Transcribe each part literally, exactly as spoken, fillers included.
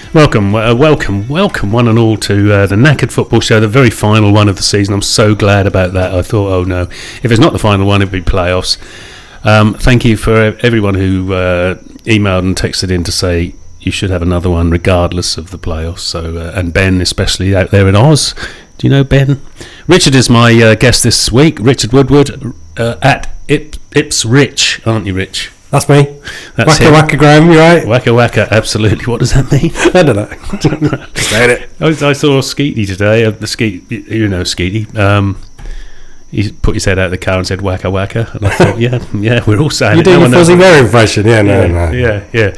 Welcome, uh, welcome, welcome one and all to uh, the Knackered Football Show, the very final one of the season. I'm so glad about that. I thought, oh no, if it's not the final one, it'd be playoffs. Um, thank you for everyone who uh, emailed and texted in to say you should have another one regardless of the playoffs. So, uh, and Ben, especially out there in Oz. Do you know Ben? Richard is my uh, guest this week. Richard Woodward uh, at Ip- Ips Rich, aren't you, Rich? That's me. That's wacka him. wacka Graham, you right? Wacka wacka, absolutely. What does that mean? I don't know. Saying it. I, I saw Skeety today. Uh, the Skeet, you know Skeety. Um, he put his head out of the car and said wacka wacka, and I thought, yeah, yeah, we're all saying You're it. doing No a one Fuzzy knows. Mare impression, yeah, no, yeah, no. yeah, yeah.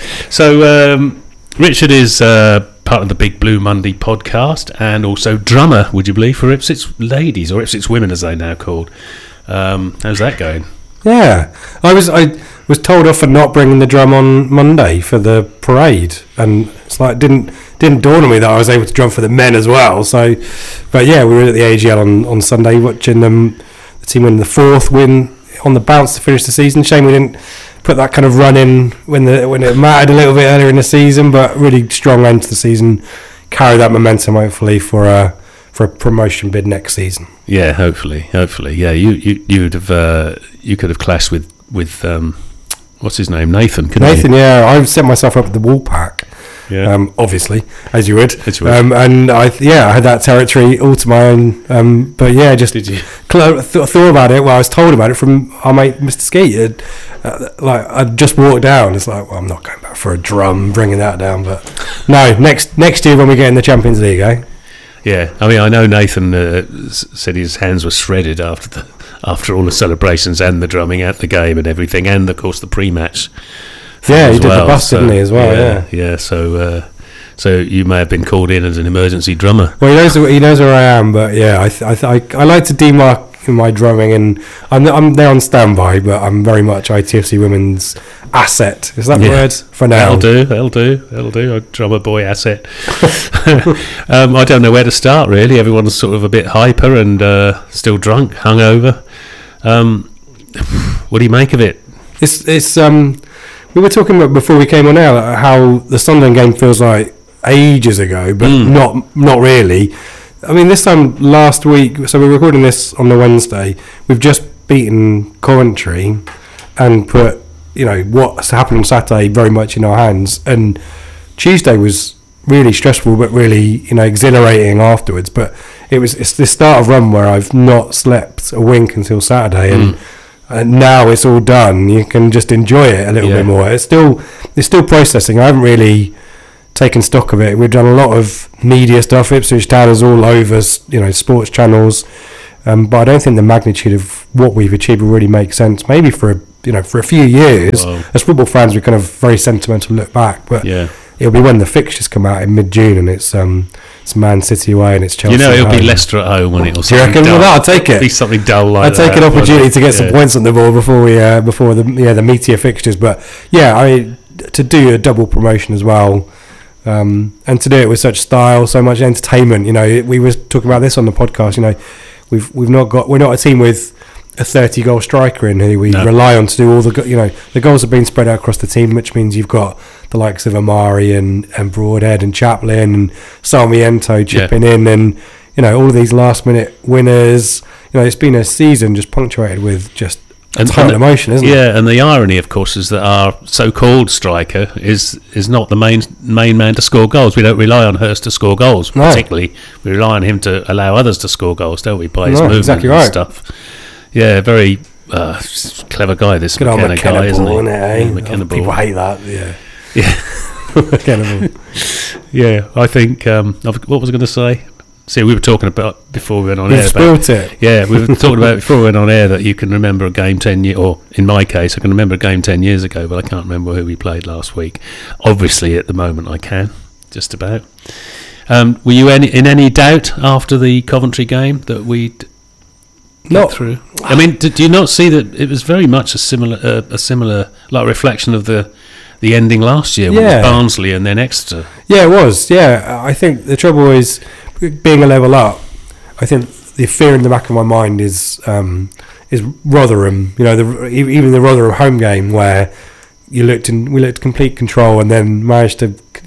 So um, Richard is uh, part of the Big Blue Monday podcast, and also drummer, would you believe, for Ipswich Ladies or Ipswich Women, as they now called. Um, how's that going? Yeah, I was I was told off for not bringing the drum on Monday for the parade, and it's like didn't didn't dawn on me that I was able to drum for the men as well. So, but yeah, we were at the A G L on, on Sunday watching them, the team win the fourth win on the bounce to finish the season. Shame we didn't put that kind of run in when the when it mattered a little bit earlier in the season, but really strong end to the season. Carry that momentum hopefully for a for a promotion bid next season. Yeah, hopefully, hopefully. Yeah, you you you'd have uh, you could have clashed with with um, what's his name, Nathan. Couldn't Nathan, you? yeah, I set myself up at the wall pack. Yeah. Um, obviously, as you would. As you would. Um, and I, yeah, I had that territory all to my own. Um, but yeah, just Did you? cl- th- thought about it. Well, I was told about it from our mate, Mister Skeet. Uh, like I just walked down. It's like, well, I'm not going back for a drum, bringing that down. But no, next next year when we get in the Champions League, eh? Yeah, I mean, I know Nathan uh, s- said his hands were shredded after the after all the celebrations and the drumming at the game and everything, and of course the pre-match. thing Yeah, he as did the well. bus, didn't he, as well, yeah, yeah. So, uh, so you may have been called in as an emergency drummer. Well, he knows he knows where I am, but yeah, I th- I, th- I I like to demark my drumming, and I'm I'm there on standby, but I'm very much I T F C Women's asset. Is that the Yeah. word for now? That'll do, that'll do, that'll do. A drummer boy asset. um, I don't know where to start, really. Everyone's sort of a bit hyper and uh, still drunk, hungover. Um, what do you make of it? It's it's um we were talking about before we came on air like, how the Sunderland game feels like ages ago, but Mm. not not really. I mean, this time last week, so we're recording this on the Wednesday. We've just beaten Coventry and put you know what's happened on Saturday very much in our hands. And Tuesday was really stressful, but really you know exhilarating afterwards. But it was it's the start of run where I've not slept a wink until Saturday, and. Mm. And now it's all done. You can just enjoy it a little Yeah. bit more. It's still, it's still processing. I haven't really taken stock of it. We've done a lot of media stuff. Ipswich Town is all over, you know, sports channels. Um, but I don't think the magnitude of what we've achieved will really make sense. Maybe for a, you know, for a few years, Wow. as football fans, we kind of very sentimental look back. But Yeah. it'll be when the fixtures come out in mid-June, and it's um, it's Man City away and it's Chelsea. You know, it'll at be home. Leicester at home when it'll. Do you reckon? Well, I'll take it. Be something dull like I'd take that. an opportunity wouldn't to it? get some Yeah. points on the board before we uh, before the yeah the meteor fixtures. But yeah, I mean, to do a double promotion as well, um, and to do it with such style, so much entertainment. You know, we were talking about this on the podcast. You know, we've we've not got we're not a team with a thirty goal striker in who we No. rely on to do all the go- you know the goals have been spread out across the team, which means you've got the likes of Amari and and Broadhead and Chaplin and Sarmiento chipping in, and you know all of these last minute winners. You know, it's been a season just punctuated with just a And- ton and of emotion, isn't it? Yeah, and the irony, of course, is that our so-called striker is is not the main main man to score goals. We don't rely on Hurst to score goals, No. particularly. We rely on him to allow others to score goals, don't we? By his No, movement exactly and right. stuff. Yeah, very uh, clever guy. This Good old McKenna McKenna guy, isn't he? ball, isn't it, eh? Yeah, McKenna People ball. hate that. Yeah, Yeah, McKenna ball. yeah. I think. Um, I've- what was I going to say? See, we were talking about before we went on You've air. about- spilt it. Yeah, we were talking about it before we went on air that you can remember a game ten years, or in my case, I can remember a game ten years ago, but I can't remember who we played last week. Obviously, at the moment, I can, just about. Um, were you any, in any doubt after the Coventry game that we'd get Not- through? I mean, did, do you not see that it was very much a similar, uh, a similar like reflection of the the ending last year when it Yeah. was Barnsley and then Exeter? Yeah, it was. Yeah, I think the trouble is being a level up. I think the fear in the back of my mind is um, is Rotherham. You know, the, even the Rotherham home game where you looked in, we looked complete control and then managed to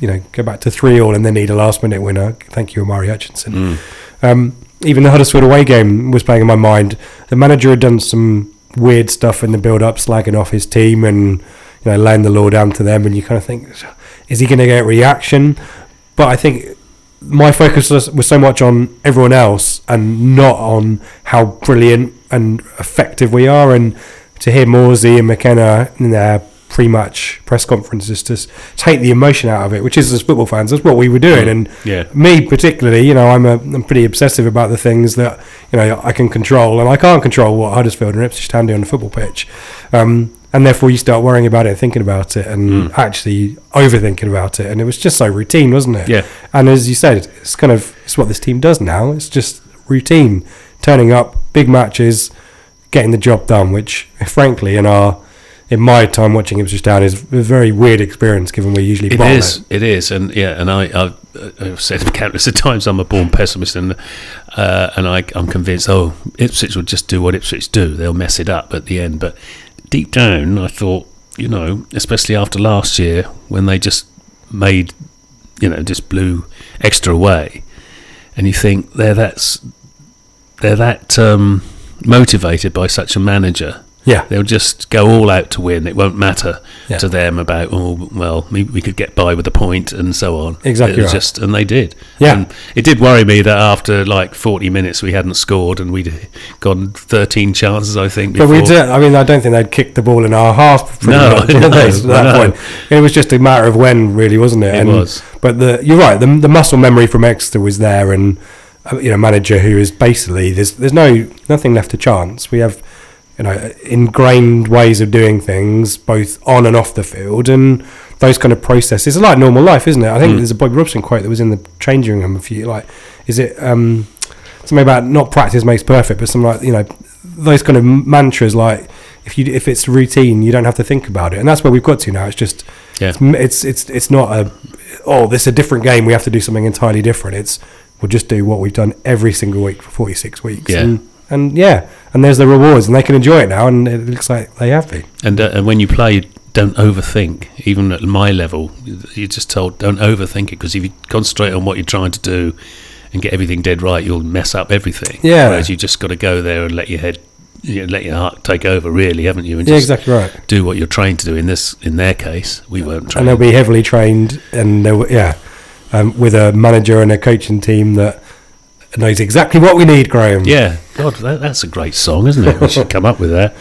you know, go back to three all and then need a last minute winner. Thank you, Amari Hutchinson. Mm. Um, even the Huddersfield away game was playing in my mind. The manager had done some weird stuff in the build-up, slagging off his team and, you know, laying the law down to them. And you kind of think, is he going to get a reaction? But I think my focus was, was so much on everyone else and not on how brilliant and effective we are. And to hear Morsey and McKenna in their pre-match press conferences to take the emotion out of it, which is, as football fans, that's what we were doing. And yeah. me particularly, you know, I'm a, I'm pretty obsessive about the things that, you know, I can control, and I can't control what Huddersfield and Ipswich Town do on the football pitch. Um, and therefore you start worrying about it, thinking about it, and mm. actually overthinking about it. And it was just so routine, wasn't it? Yeah. And as you said, it's kind of, it's what this team does now. It's just routine, turning up, big matches, getting the job done, which frankly in our in my time watching Ipswich Town is a very weird experience, given we usually it bottle is it. it is and yeah and I I've, I've said countless of times I'm a born pessimist, and uh, and I, I'm convinced oh Ipswich will just do what Ipswich do, they'll mess it up at the end. But deep down I thought, you know, especially after last year when they just made, you know, just blew Exeter away, and you think they're that's they're that um, motivated by such a manager. Yeah, they'll just go all out to win. It won't matter yeah. to them about, oh well, we, we could get by with a point and so on. Exactly, it was right. just, and they did. Yeah, and it did worry me that after like forty minutes we hadn't scored and we'd gone thirteen chances, I think. Before. But we did. I mean, I don't think they'd kicked the ball in our half. Pretty no, much, no, at that no. point, it was just a matter of when, really, wasn't it? It and, was. But the you're right. The the muscle memory from Exeter was there, and uh, you know, manager who is basically there's there's no nothing left to chance. We have, you know, ingrained ways of doing things both on and off the field, and those kind of processes are like normal life, isn't it? I think mm. there's a Bobby Robson quote that was in the changing room a few, like, is it um, something about not practice makes perfect, but something like, you know, those kind of mantras, like if you if it's routine, you don't have to think about it, and that's where we've got to now. It's just yeah. it's it's it's not a oh this is a different game, we have to do something entirely different. It's we'll just do what we've done every single week for forty-six weeks. Yeah. And, And yeah, and there's the rewards, and they can enjoy it now, and it looks like they have been. And, uh, and when you play, don't overthink. Even at my level, you're just told don't overthink it, because if you concentrate on what you're trying to do and get everything dead right, you'll mess up everything. Yeah. Whereas you just got to go there and let your head, you know, let your heart take over, really, haven't you? And yeah, just exactly right. do what you're trained to do. In this, in their case, we weren't trained. And they'll be heavily trained, and they'll, yeah, um, with a manager and a coaching team that knows exactly what we need, Graham. Yeah, God, that, that's a great song, isn't it? We should come up with that.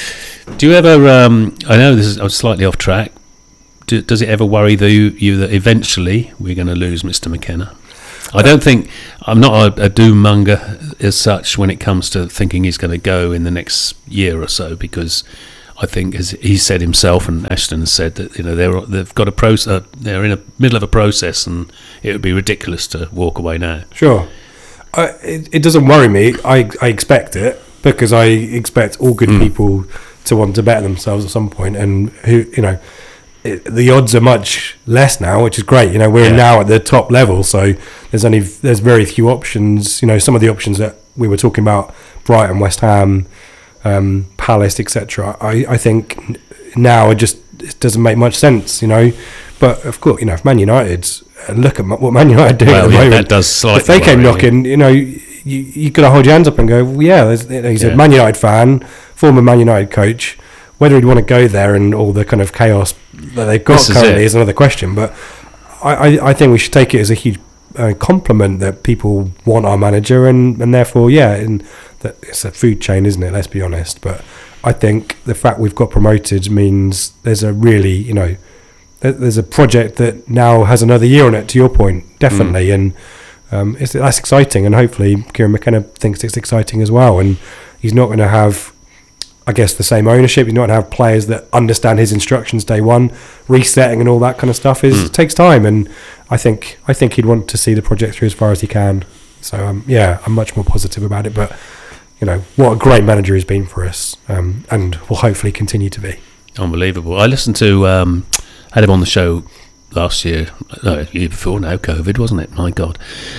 Do you ever? Um, I know this is I'm slightly off track. Do, does it ever worry the, you that eventually we're going to lose Mister McKenna? I don't think I'm not a, a doom monger as such when it comes to thinking he's going to go in the next year or so, because I think, as he said himself, and Ashton has said, that, you know, they're they've got a process. Uh, they're in the middle of a process, and it would be ridiculous to walk away now. Sure. I, it, it doesn't worry me. I, I expect it, because I expect all good mm. people to want to better themselves at some point, and who you know, it, the odds are much less now, which is great. You know, we're yeah. now at the top level, so there's only there's very few options. You know, some of the options that we were talking about, Brighton, West Ham, um, Palace, et cetera. I, I think now it just it doesn't make much sense. You know, but of course, you know, if Man United. And look at what Man United do well, at the yeah, moment. That does slightly if they came worry, knocking, you know, you you got to hold your hands up and go, well, yeah, there's, he's yeah. a Man United fan, former Man United coach. Whether he'd want to go there and all the kind of chaos that they've got this currently is, is another question. But I, I, I think we should take it as a huge uh, compliment that people want our manager, and, and therefore, yeah, and that it's a food chain, isn't it? Let's be honest. But I think the fact we've got promoted means there's a really, you know, there's a project that now has another year on it, to your point, definitely. Mm. And um, it's, that's exciting. And hopefully Kieran McKenna thinks it's exciting as well. And he's not going to have, I guess, the same ownership. He's not going to have players that understand his instructions day one. Resetting and all that kind of stuff is mm. it takes time. And I think I think he'd want to see the project through as far as he can. So, um, yeah, I'm much more positive about it. But, you know, what a great manager he's been for us, um, and will hopefully continue to be. Unbelievable. I listened to... Um had him on the show last year, no, year before now, COVID, wasn't it? My God.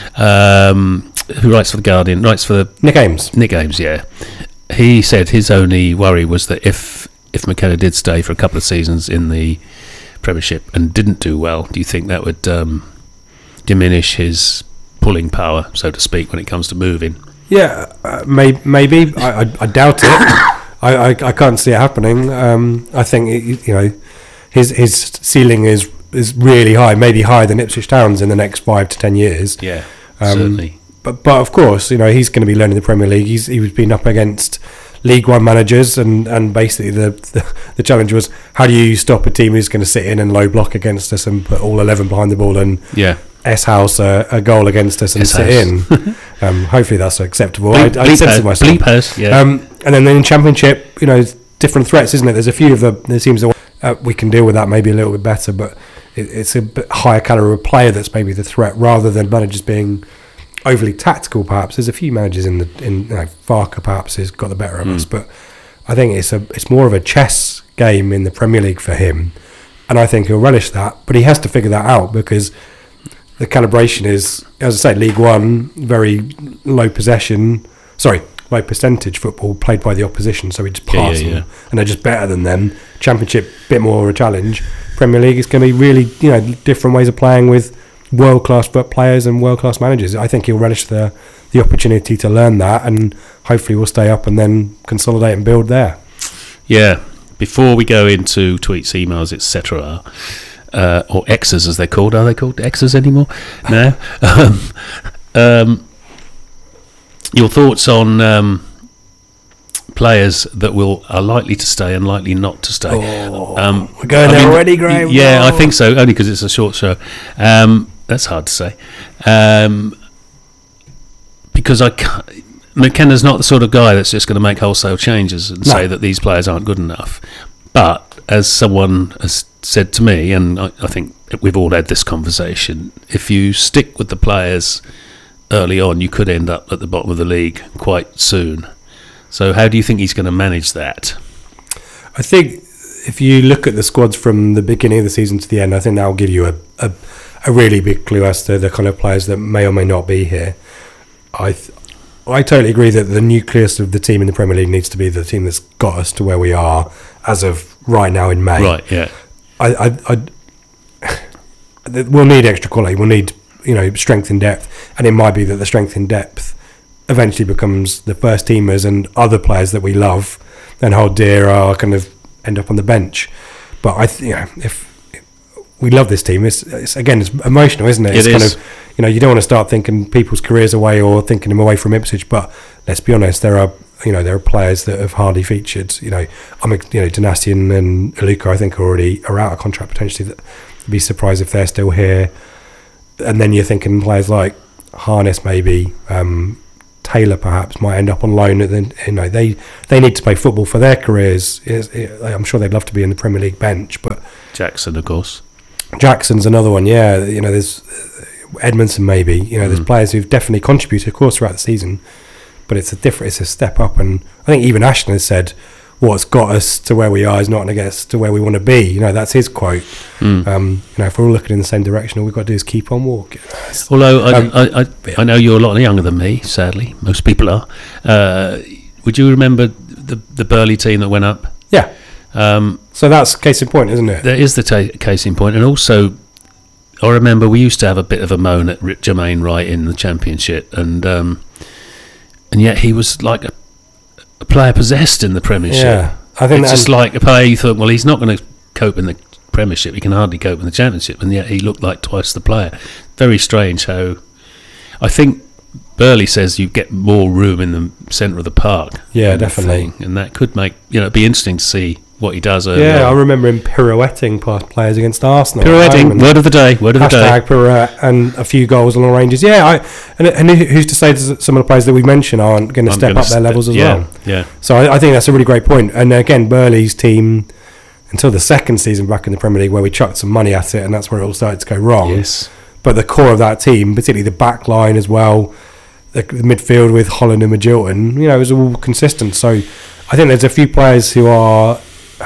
Um, who writes for The Guardian, writes for the... Nick Ames. Nick Ames, yeah. He said his only worry was that if if McKenna did stay for a couple of seasons in the Premiership and didn't do well, do you think that would um, diminish his pulling power, so to speak, when it comes to moving? Yeah, uh, may, maybe. I, I, I doubt it. I, I, I can't see it happening. Um, I think it, you know his his ceiling is is really high, maybe higher than Ipswich Town's in the next five to ten years. Yeah, um, certainly. But but of course, you know he's going to be learning the Premier League. He's he was been up against League One managers, and, and basically the, the the challenge was, how do you stop a team who's going to sit in and low block against us and put all eleven behind the ball and yeah. S-house a, a goal against us and S-house. sit in. um, hopefully that's acceptable. Bleep, I, I bleep censor house, myself. bleep house, yeah. Um, and then in Championship, you know, different threats, isn't it? There's a few of the, the teams that uh, we can deal with that maybe a little bit better, but it, it's a bit higher caliber of player that's maybe the threat, rather than managers being overly tactical. Perhaps there's a few managers in the in you know, Farker perhaps has got the better of Mm. us, but I think it's a it's more of a chess game in the Premier League for him, and I think he'll relish that. But he has to figure that out, because the calibration is, as I say, League One, very low possession, sorry, low percentage football played by the opposition, so we just Yeah, pass yeah, them, yeah. and they're just better than them. Championship, bit more of a challenge. Premier League is going to be really, you know, different ways of playing with world-class players and world-class managers. I think he'll relish the the opportunity to learn that, and hopefully we'll stay up and then consolidate and build there. Yeah. Before we go into tweets, emails, et cetera, uh, or X's as they're called, are they called X's anymore? No. um, um, your thoughts on um, players that will are likely to stay and likely not to stay? Oh, um, we're going I there mean, already, Graham. Yeah, I Oh. think so. Only because it's a short show. Um, that's hard to say. Um, because I can't, McKenna's not the sort of guy that's just going to make wholesale changes and No. say that these players aren't good enough. But as someone has said to me, and I, I think we've all had this conversation, if you stick with the players early on, you could end up at the bottom of the league quite soon. So how do you think he's going to manage that? I think if you look at the squads from the beginning of the season to the end, I think that will give you a, a, a really big clue as to the kind of players that may or may not be here. I th- I totally agree that the nucleus of the team in the Premier League needs to be the team that's got us to where we are as of right now in May. Right, yeah. I, I, I we'll need extra quality. We'll need, you know, strength in depth, and it might be that the strength in depth eventually becomes the first teamers, and other players that we love and hold dear are kind of end up on the bench. But I, th- you know, if we love this team, it's, it's again, it's emotional, isn't it? It It's is. kind of, you know, you don't want to start thinking people's careers away or thinking them away from Ipswich. But let's be honest, there are, you know, there are players that have hardly featured. You know, I'm, you know, Danastian and Aluka, I think, already are out of contract potentially. That I'd be surprised if they're still here. And then you're thinking players like Harness, maybe um, Taylor, perhaps might end up on loan. And then, you know, they they need to play football for their careers. It's, it, I'm sure they'd love to be in the Premier League bench, but Jackson, of course. Jackson's another one. Yeah, you know, there's uh, Edmondson, maybe. You know, there's Mm. players who've definitely contributed, of course, throughout the season. But it's a different, it's a step up, and I think even Ashton has said, "What's got us to where we are is not going to get us to where we want to be." You know, that's his quote. Mm. Um, you know, if we're all looking in the same direction, all we've got to do is keep on walking. Although I, Um, I, I, I know you're a lot younger than me, sadly. Most people are. Uh, would you remember the the Burley team that went up? Yeah. Um, So that's case in point, isn't it? there is the ta- case in point. And also, I remember we used to have a bit of a moan at Rip Jermaine Wright in the Championship. And um, and yet he was like a, a player possessed in the Premiership. Yeah, I think It's that, just like a player you thought, well, he's not going to cope in the Premiership. He can hardly cope in the Championship. And yet he looked like twice the player. Very strange how... I think Burley says you get more room in the centre of the park. Yeah, kind of definitely. thing. And that could make... You know, it'd be interesting to see what he does early yeah, I on. remember him pirouetting past players against Arsenal. Pirouetting, Um, word of the day, word of the day. Hashtag pirouette, and a few goals along ranges. Yeah, I, and, and who's to say that some of the players that we mention aren't going to I'm step gonna up their st- levels as yeah, well? Yeah, So I, I think that's a really great point. And again, Burley's team, until the second season back in the Premier League, where we chucked some money at it, and that's where it all started to go wrong. yes. But the core of that team, particularly the back line as well, the, the midfield with Holland and Magilton, you know, it was all consistent. So I think there's a few players who are,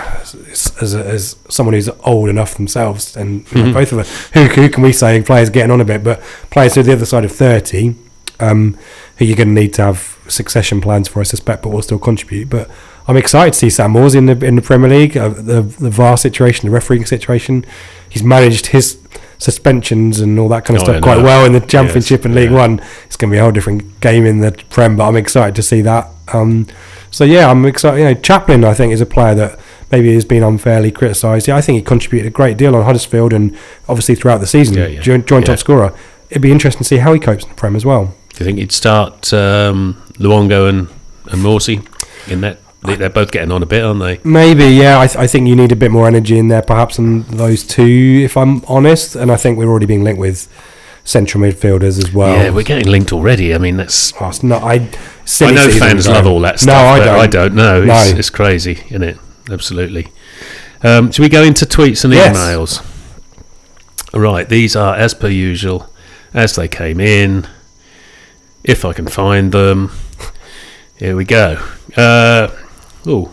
as, as, as someone who's old enough themselves, and you know, Mhm. both of us, who, who can we say, players getting on a bit, but players who are the other side of thirty, um, who you're going to need to have succession plans for, I suspect, but will still contribute. But I'm excited to see Sam Moores in the in the Premier League. Uh, the the V A R situation, the refereeing situation, he's managed his suspensions and all that kind of Oh, stuff I quite know. well in the Championship Yes, and League yeah. One. It's going to be a whole different game in the Prem, but I'm excited to see that. Um, so yeah, I'm excited. You know, Chaplin, I think, is a player that maybe has been unfairly criticised. Yeah, I think he contributed a great deal on Huddersfield and obviously throughout the season, Yeah, yeah. joint, joint Yeah. top scorer. It'd be interesting to see how he copes in the Prem as well. Do you think he'd start um, Luongo and, and Morsey in that? They, they're both getting on a bit, aren't they? Maybe, yeah. I, th- I think you need a bit more energy in there, perhaps, than those two, if I'm honest. And I think we're already being linked with central midfielders as well. Yeah, we're getting linked already. I mean, that's. Oh, it's not, I, I silly know season, fans though. love all that No, stuff. I but don't. I don't know. No. It's, it's crazy, isn't it? Absolutely. Um, should we go into tweets and Yes. emails? Right, these are as per usual, as they came in. If I can find them. Here we go. Uh, oh.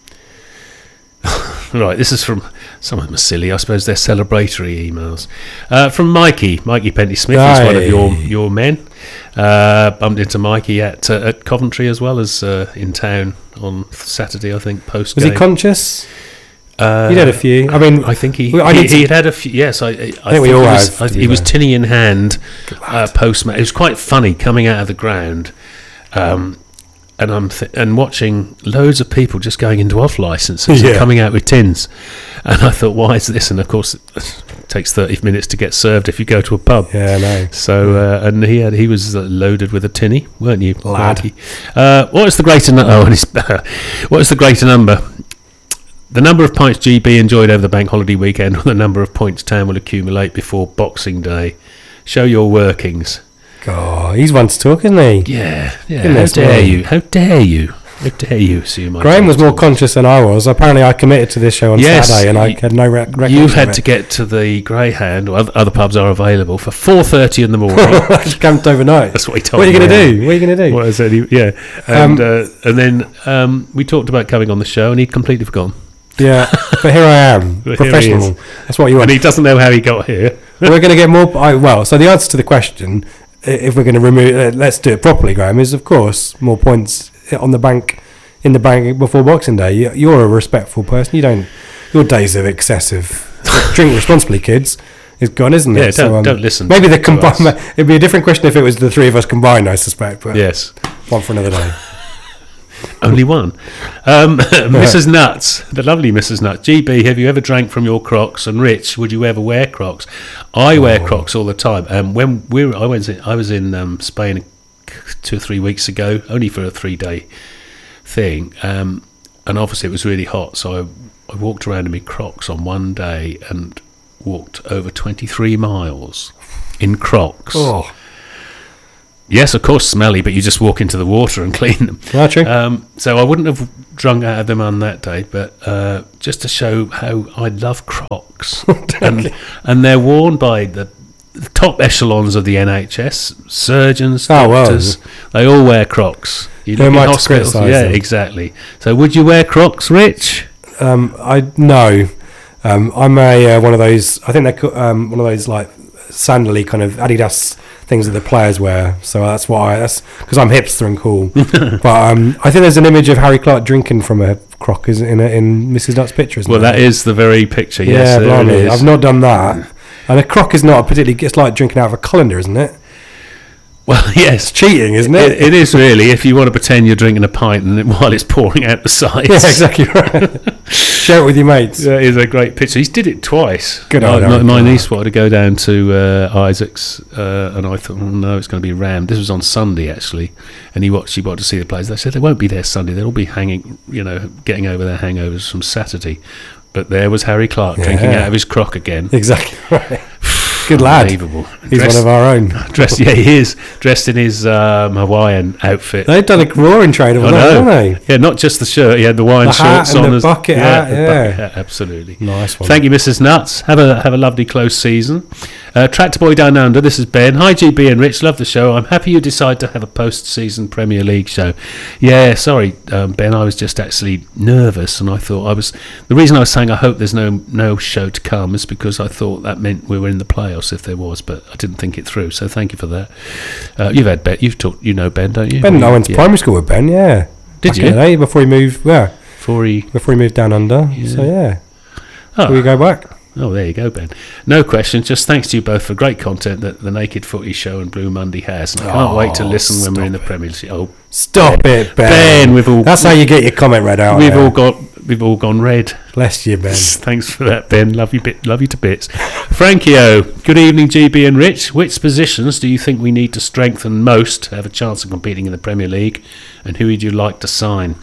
Right, this is from, some of them are silly, I suppose they're celebratory emails. Uh, from Mikey, Mikey Penty Smith is one of Aye. your your men. Uh, bumped into Mikey at uh, at Coventry as well as uh, in town on Saturday, I think, post Was game. he conscious? Uh, He had a few. I mean, I think he Well, I he, need to- he had had a few. Yes, I, I, I think, we all he was, have, I, to be he was fair. tinny in hand, uh, post match. It was quite funny coming out of the ground, um, and I'm th- and watching loads of people just going into off licenses and Yeah. coming out with tins, and I thought, why is this? And of course, it takes thirty minutes to get served if you go to a pub. yeah, no. So uh, and he had he was uh, loaded with a tinny, weren't you, Lad. Mikey? Uh, what is the greater? Nu- oh, and his, what is the greater number? The number of pints G B enjoyed over the bank holiday weekend, or the number of points Town will accumulate before Boxing Day? Show your workings. God, he's one to talk, isn't he? Yeah, yeah. Goodness How dare me. you? How dare you? How dare you assume? I Graham was don't more talk? conscious than I was. Apparently, I committed to this show on Yes, Saturday, and I you- had no rec- recollection. You've had of to it. get to the Greyhound, or other, other pubs are available for four thirty in the morning. I just camped overnight. That's what he told What are you me. going to do? What are you going to do? What I said, he, yeah, and uh, and then um, we talked about coming on the show, and he'd completely forgotten. Yeah, but here I am, But here he professional. is. That's what you want. And he doesn't know how he got here. We're going to get more. I, well, so the answer to the question, i- if we're going to remove, uh, let's do it properly, Graham, is of course more points on the bank, in the bank before Boxing Day. You- You're a respectful person. You don't. Your days of excessive drink responsibly, kids, is gone, isn't it? Yeah, don't- don't listen Maybe the to combined. us. It'd be a different question if it was the three of us combined. I suspect, but Yes. one for another day. Only one. Um, Missus Nuts, the lovely Missus Nuts. G B, have you ever drank from your Crocs? And Rich, would you ever wear Crocs? I wear Oh. Crocs all the time. Um, when we were, I was in, I was in um, Spain two or three weeks ago, only for a three-day thing. Um, and obviously it was really hot, so I, I walked around in my Crocs on one day and walked over twenty-three miles in Crocs. Oh, Yes, of course, smelly, but you just walk into the water and clean them. not true. Um, so I wouldn't have drunk out of them on that day, but uh, just to show how I love Crocs, and and they're worn by the, the top echelons of the N H S, surgeons, Oh, well. doctors. They all wear Crocs. You Who look am in I to hospitals, criticise yeah, them? exactly. So would you wear Crocs, Rich? Um, I no. Um, I'm a uh, one of those. I think they're co- um, one of those like sandally kind of Adidas things that the players wear. So that's why. That's because I'm hipster and cool. But um, I think there's an image of Harry Clark drinking from a crock is in a, in Missus Nutt's picture. Isn't Well, there? that is the very picture. yeah, Yes, there it blimey. is. I've not done that. And a crock is not a particularly. It's like drinking out of a colander, isn't it? Well, yes. Cheating, isn't It, it? it is really, if you want to pretend you're drinking a pint and it- while it's pouring out the sides. Yeah, exactly right. Share it with your mates. That is a great picture. He's did it twice. Good my, old my, Eric my Clark. niece wanted to go down to uh, Isaac's, uh, and I thought, oh, no, it's going to be rammed. This was on Sunday actually, and he watched. She wanted to see the players. They said they won't be there Sunday. They'll all be hanging, you know, getting over their hangovers from Saturday. But there was Harry Clark drinking Yeah. out of his crock again. Exactly right. Good lad. Unbelievable. He's dressed, one of our own. dressed, yeah, he is dressed in his um, Hawaiian outfit. They've done a roaring trade of I that, know. haven't they? Yeah, not just the shirt. He had the wine The hat shorts and on. the as- bucket hat, the yeah. bucket hat, absolutely. Nice one. Thank you, Missus Nuts. Have a have a lovely close season. Uh, Tractor Boy Down Under, this is Ben. Hi, G B and Rich. Love the show. I'm happy you decide to have a post-season Premier League show. Yeah, sorry, um, Ben. I was just actually nervous, and I thought I was. The reason I was saying I hope there's no no show to come is because I thought that meant we were in the playoffs if there was, but I didn't think it through. So thank you for that. Uh, you've had Ben. You've talked. You know Ben, don't you? Ben, I went to Yeah. primary school with Ben, yeah. Did Back you? in the day, before he moved, yeah. before he before he moved down under. Yeah. So yeah, oh, Shall we go back? oh there you go, Ben. No questions. Just thanks to you both for great content that the Naked Footy Show and Blue Monday has. And I can't Oh, wait to listen when we're stop in the it. Premier League. Oh, Stop it, Ben. Ben, we've all That's how you get your comment read out. we've there. all got we've all gone red. Bless you, Ben. Thanks for that, Ben. Love you, bit, love you to bits. Frankio, good evening, G B and Rich. Which positions do you think we need to strengthen most to have a chance of competing in the Premier League? And who would you like to sign?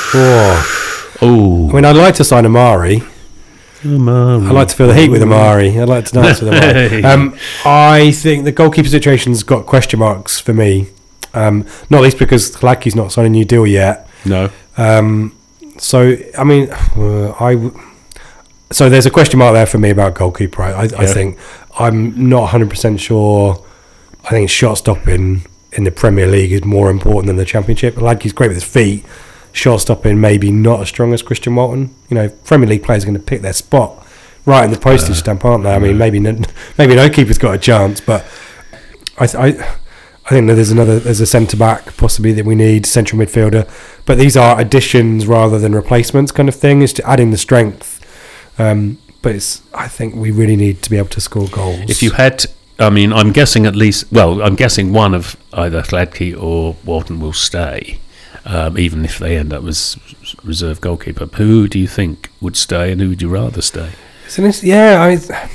Oh. Oh, I mean, I'd like to sign Amari. Amari. I'd like to feel the heat with Amari. I'd like to dance with Amari. Um, I think the goalkeeper situation's got question marks for me. Um, not least because Lackey's not signed a new deal yet. No. Um, so, I mean, uh, I. W- so there's a question mark there for me about goalkeeper. I, I, I Yeah. think I'm not one hundred percent sure. I think shot stopping in the Premier League is more important than the Championship. Lackey's great with his feet. Shot stopping maybe not as strong as Christian Walton. You know, Premier League players are going to pick their spot right in the postage uh, stamp, aren't they? I mean, maybe no, maybe no keeper's got a chance, but I. Th- I I think that there's another, there's a centre back possibly that we need, central midfielder, but these are additions rather than replacements, kind of thing. It's adding the strength, um, but it's. I think we really need to be able to score goals. If you had, I mean, I'm guessing at least. Well, I'm guessing one of either Hladky or Walton will stay, um, even if they end up as reserve goalkeeper. Who do you think would stay, and who would you rather stay? So this, yeah, I.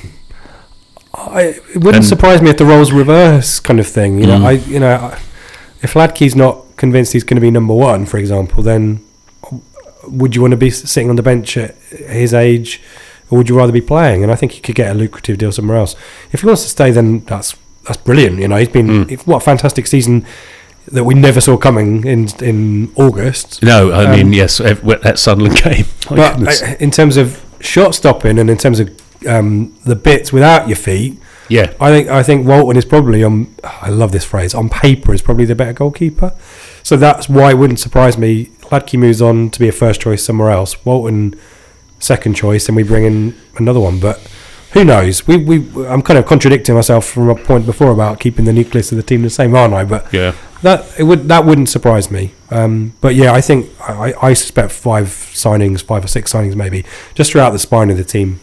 I, it wouldn't And- surprise me if the roles reverse, kind of thing. You know, Mm. I, you know, I- if Hladky's not convinced he's going to be number one, for example, then would you want to be sitting on the bench at his age, or would you rather be playing? And I think he could get a lucrative deal somewhere else. If he wants to stay, then that's that's brilliant. You know, he's been Mm. what a fantastic season that we never saw coming in in August. No, I Um, mean, yes, ev- that Sunderland game. My But goodness. uh, in terms of shot stopping and in terms of um, the bits without your feet, yeah, I think I think Walton is probably on. I love this phrase. On paper, is probably the better goalkeeper. So that's why it wouldn't surprise me. Hladky moves on to be a first choice somewhere else. Walton, second choice, and we bring in another one. But who knows? We we I'm kind of contradicting myself from a point before about keeping the nucleus of the team the same, aren't I? But yeah. that it would that wouldn't surprise me. Um, but yeah, I think I, I suspect five signings, five or six signings, maybe just throughout the spine of the team.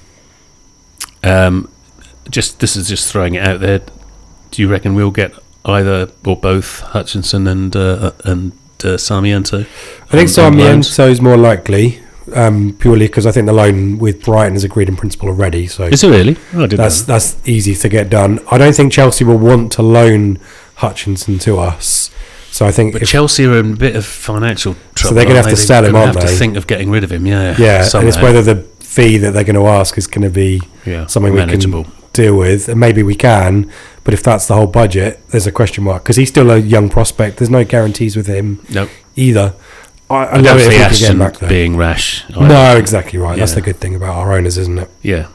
Um, just this is just throwing it out there. Do you reckon we'll get either or both Hutchinson and uh, and uh, Sarmiento? I think on- on loans? Sarmiento is more likely, um, purely because I think the loan with Brighton is agreed in principle already. So Is it really? Oh, I didn't that's know. that's easy to get done. I don't think Chelsea will want to loan Hutchinson to us. So I think But if, Chelsea are in a bit of financial trouble. they're gonna aren't have to they? sell They're him, gonna aren't have to they? think of getting rid of him. Yeah, yeah, and it's somehow. whether the fee that they're going to ask is going to be yeah, something we manageable. can deal with, and maybe we can. But if that's the whole budget, there's a question mark because he's still a young prospect. There's no guarantees with him Nope. either. I, I I love don't it if see we could get him Ashton back there. being rash. either. No, exactly right. That's Yeah. the good thing about our owners, isn't it? Yeah.